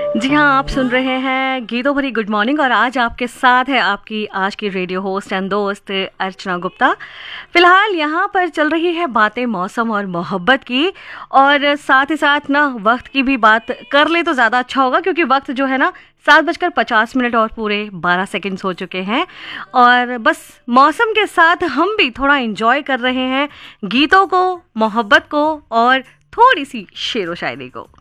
जी हाँ, आप सुन रहे हैं गीतों भरी गुड मॉर्निंग और आज आपके साथ है आपकी आज की रेडियो होस्ट एंड दोस्त अर्चना गुप्ता। फिलहाल यहाँ पर चल रही है बातें मौसम और मोहब्बत की, और साथ ही साथ ना वक्त की भी बात कर ले तो ज़्यादा अच्छा होगा, क्योंकि वक्त जो है ना 7:50 और पूरे 12 सेकंड्स हो चुके हैं। और बस मौसम के साथ हम भी थोड़ा इंजॉय कर रहे हैं गीतों को, मोहब्बत को और थोड़ी सी शेरो शायरी को।